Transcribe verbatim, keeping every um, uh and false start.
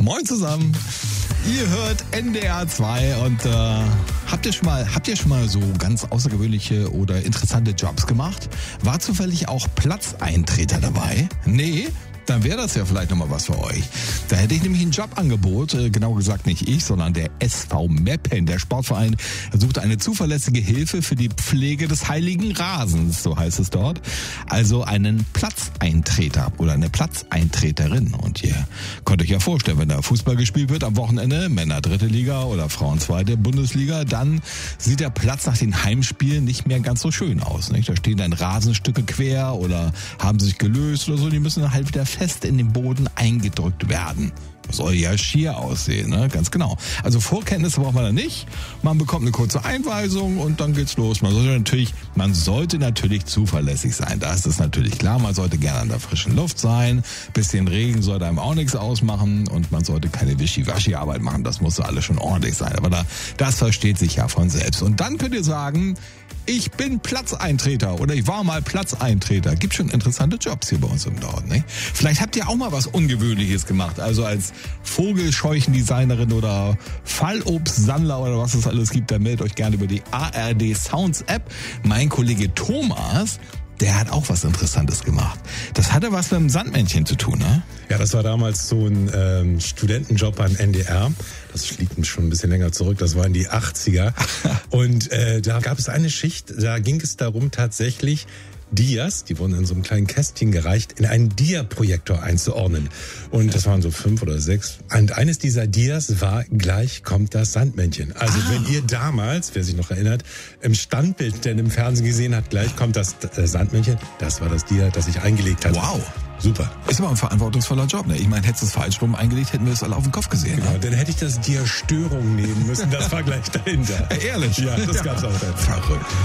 Moin zusammen. Ihr hört N D R zwei und äh, habt ihr schon mal, habt ihr schon mal so ganz außergewöhnliche oder interessante Jobs gemacht? War zufällig auch Platzeintreter dabei? Nee? Dann wäre das ja vielleicht nochmal was für euch. Da hätte ich nämlich ein Jobangebot, äh, genau gesagt nicht ich, sondern der S V Meppen, der Sportverein, sucht eine zuverlässige Hilfe für die Pflege des heiligen Rasens, so heißt es dort. Also einen Platzeintreter oder eine Platzeintreterin. Und ihr könnt euch ja vorstellen, wenn da Fußball gespielt wird am Wochenende, Männer dritte Liga oder Frauen zweite Bundesliga, dann sieht der Platz nach den Heimspielen nicht mehr ganz so schön aus. Nicht? Da stehen dann Rasenstücke quer oder haben sich gelöst oder so, die müssen dann halt wieder fest in den Boden eingedrückt werden. Soll ja schier aussehen, ne? Ganz genau. Also Vorkenntnisse braucht man da nicht. Man bekommt eine kurze Einweisung und dann geht's los. Man sollte natürlich, man sollte natürlich zuverlässig sein. Da ist es natürlich klar. Man sollte gerne an der frischen Luft sein. Bisschen Regen sollte einem auch nichts ausmachen und man sollte keine Wischiwaschi-Arbeit machen. Das muss alles schon ordentlich sein. Aber da, das versteht sich ja von selbst. Und dann könnt ihr sagen, ich bin Platzeintreter oder ich war mal Platzeintreter. Gibt schon interessante Jobs hier bei uns im Norden, ne? Vielleicht habt ihr auch mal was Ungewöhnliches gemacht. Also als Vogelscheuchendesignerin oder Fallobstsammler oder was es alles gibt, dann meldet euch gerne über die A R D Sounds App. Mein Kollege Thomas, der hat auch was Interessantes gemacht. Das hatte was mit dem Sandmännchen zu tun, ne? Ja, das war damals so ein ähm, Studentenjob beim N D R. Das liegt schon ein bisschen länger zurück, das war in die achtziger. Und äh, da gab es eine Schicht, da ging es darum tatsächlich, Dias, die wurden in so einem kleinen Kästchen gereicht, in einen Dia-Projektor einzuordnen. Und das waren so fünf oder sechs. Und eines dieser Dias war, gleich kommt das Sandmännchen. Also ah. wenn ihr damals, wer sich noch erinnert, im Standbild denn im Fernsehen gesehen hat, gleich kommt das äh, Sandmännchen, das war das Dia, das ich eingelegt hatte. Wow. Super. Ist aber ein verantwortungsvoller Job, ne? Ich meine, hättest du es falsch rum eingelegt, hätten wir es alle auf den Kopf gesehen. Genau, ne? dann hätte ich das Dia Störung nehmen müssen, das war gleich dahinter. Ehrlich? Ja, das gab's auch dann. Verrückt.